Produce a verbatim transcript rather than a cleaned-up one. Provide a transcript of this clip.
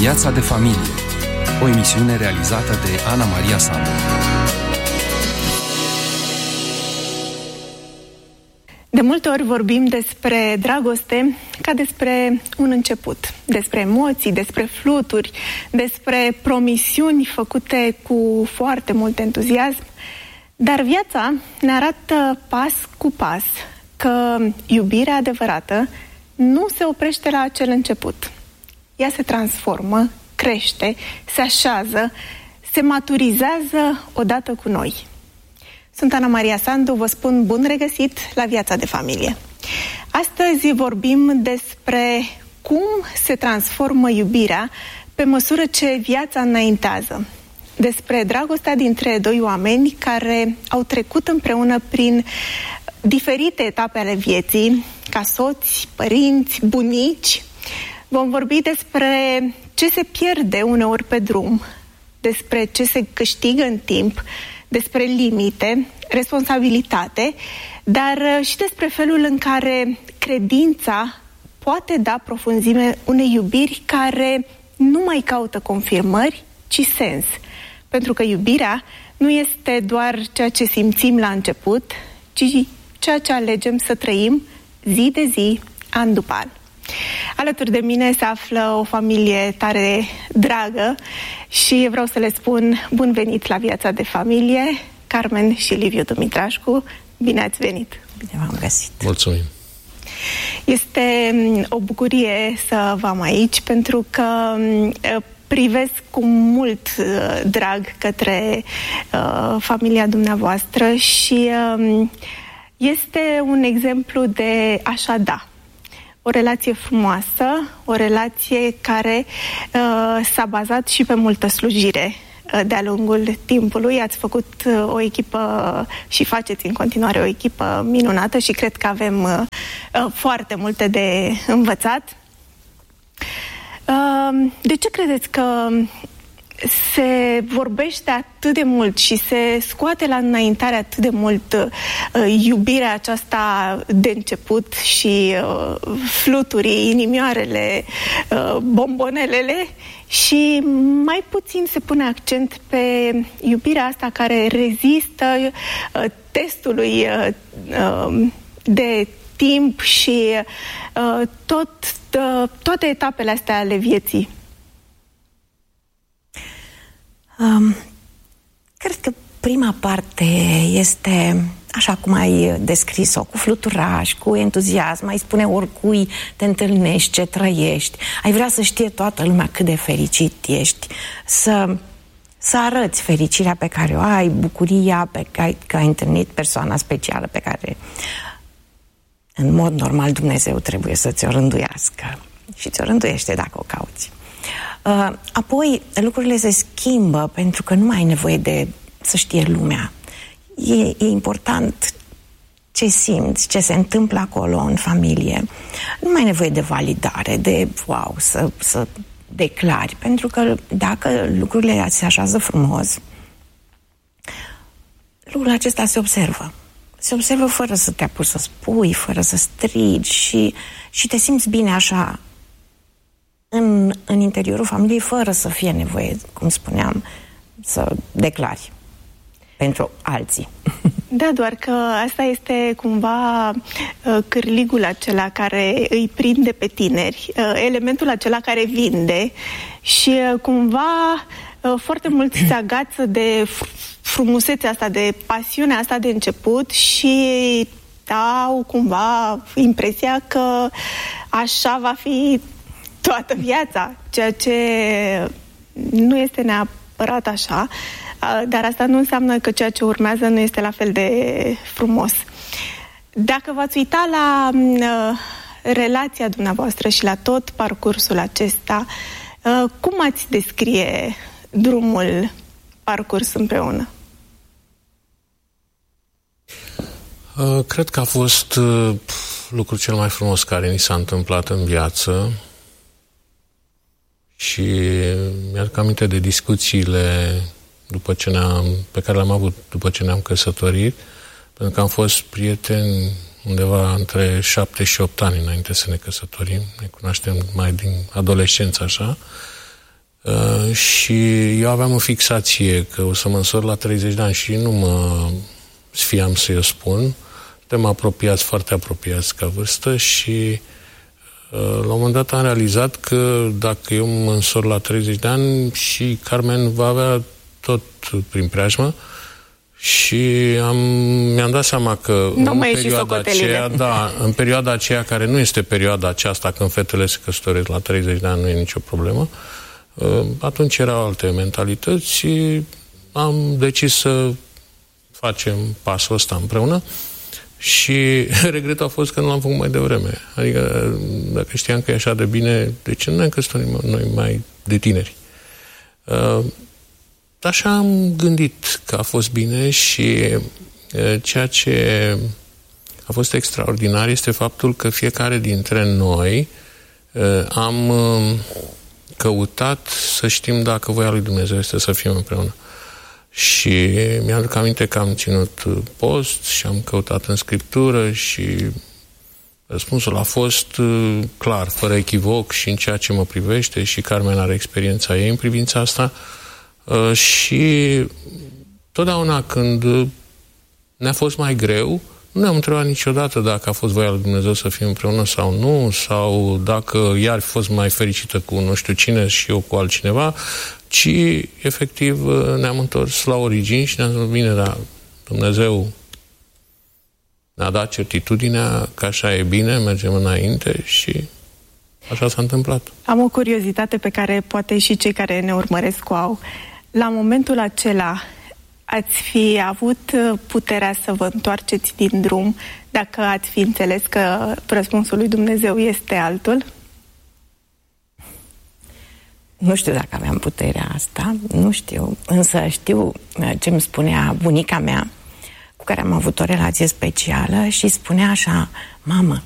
Viața de familie, o emisiune realizată de Ana Maria Sandu. De multe ori vorbim despre dragoste ca despre un început, despre emoții, despre fluturi, despre promisiuni făcute cu foarte mult entuziasm, dar viața ne arată pas cu pas că iubirea adevărată nu se oprește la acel început. Ea se transformă, crește, se așează, se maturizează odată cu noi. Sunt Ana Maria Sandu, vă spun bun regăsit la Viața de Familie. Astăzi vorbim despre cum se transformă iubirea pe măsură ce viața înaintează. Despre dragostea dintre doi oameni care au trecut împreună prin diferite etape ale vieții, ca soți, părinți, bunici. Vom vorbi despre ce se pierde uneori pe drum, despre ce se câștigă în timp, despre limite, responsabilitate, dar și despre felul în care credința poate da profunzime unei iubiri care nu mai caută confirmări, ci sens. Pentru că iubirea nu este doar ceea ce simțim la început, ci ceea ce alegem să trăim zi de zi, an după an. Alături de mine se află o familie tare dragă și vreau să le spun bun venit la Viața de Familie, Carmen și Liviu Dumitrașcu. Bine ați venit! Bine v-am găsit! Mulțumim! Este o bucurie să vă am aici pentru că privesc cu mult drag către uh, familia dumneavoastră și uh, este un exemplu de așa da. O relație frumoasă, o relație care uh, s-a bazat și pe multă slujire uh, de-a lungul timpului. Ați făcut uh, o echipă și faceți în continuare o echipă minunată și cred că avem uh, uh, foarte multe de învățat. Uh, de ce credeți că se vorbește atât de mult și se scoate la înaintare atât de mult uh, iubirea aceasta de început și uh, fluturii, inimioarele, uh, bombonelele și mai puțin se pune accent pe iubirea asta care rezistă uh, testului uh, uh, de timp și uh, tot, uh, toate etapele astea ale vieții? Um, cred că prima parte este așa cum ai descris-o, cu fluturaș, cu entuziasm, ai spune oricui te întâlnești, ce trăiești, ai vrea să știe toată lumea cât de fericit ești, să, să arăți fericirea pe care o ai, bucuria pe care că ai întâlnit persoana specială pe care în mod normal Dumnezeu trebuie să ți-o rânduiască și ți-o rânduiește dacă o cauți. Uh, apoi lucrurile se schimbă pentru că nu mai ai nevoie de să știe lumea. E, e important ce simți, ce se întâmplă acolo în familie. Nu mai ai nevoie de validare, de wow, să, să declari. Pentru că dacă lucrurile se așează frumos, lucrul acesta se observă. Se observă fără să te apuci să spui, fără să strigi și, și te simți bine așa În, în interiorul familiei, fără să fie nevoie, cum spuneam, să declari pentru alții. Da, doar că asta este cumva uh, cârligul acela care îi prinde pe tineri, uh, elementul acela care vinde și uh, cumva uh, foarte mult se agață de frumusețea asta, de pasiunea asta de început și au cumva impresia că așa va fi toată viața, ceea ce nu este neapărat așa, dar asta nu înseamnă că ceea ce urmează nu este la fel de frumos. Dacă v-ați uita la uh, relația dumneavoastră și la tot parcursul acesta, uh, cum ați descrie drumul parcurs împreună? Uh, cred că a fost uh, lucrul cel mai frumos care ni s-a întâmplat în viață. Și mi-aduc aminte de discuțiile după ce ne-am, pe care le-am avut după ce ne-am căsătorit, pentru că am fost prieteni undeva între șapte și opt ani înainte să ne căsătorim. Ne cunoaștem mai din adolescență, așa. Uh, și eu aveam o fixație că o să mă însor la treizeci de ani și nu mă sfiam să-i spun. Suntem apropiați, foarte apropiați ca vârstă și uh, la un moment dat am realizat că dacă eu mă însor la treizeci de ani și Carmen va avea tot prin preajmă. Și am, mi-am dat seama că nu în perioada aceea, da, în perioada aceea care nu este perioada aceasta când fetele se căsătoresc la treizeci de ani, nu e nicio problemă, atunci erau alte mentalități și am decis să facem pasul ăsta împreună și regretul a fost că nu l-am făcut mai devreme. Adică dacă știam că e așa de bine, de ce nu ne-am căsătorit noi mai de tineri? Așa am gândit că a fost bine și e, ceea ce a fost extraordinar este faptul că fiecare dintre noi e, am e, căutat să știm dacă voia lui Dumnezeu este să fim împreună. Și mi-aduc aminte că am ținut post și am căutat în Scriptură și răspunsul a fost e, clar, fără echivoc și în ceea ce mă privește și Carmen are experiența ei în privința asta. Uh, și totdeauna când ne-a fost mai greu, nu ne-am întrebat niciodată dacă a fost voia lui Dumnezeu să fim împreună sau nu, sau dacă ea ar fi fost mai fericită cu nu știu cine și eu cu altcineva, ci efectiv ne-am întors la origini și ne-am zis, bine, dar Dumnezeu ne-a dat certitudinea că așa e bine, mergem înainte și așa s-a întâmplat. Am o curiozitate pe care poate și cei care ne urmăresc o au. La momentul acela ați fi avut puterea să vă întoarceți din drum dacă ați fi înțeles că răspunsul lui Dumnezeu este altul? Nu știu dacă aveam puterea asta, nu știu, însă știu ce îmi spunea bunica mea, cu care am avut o relație specială și spunea așa, mamă,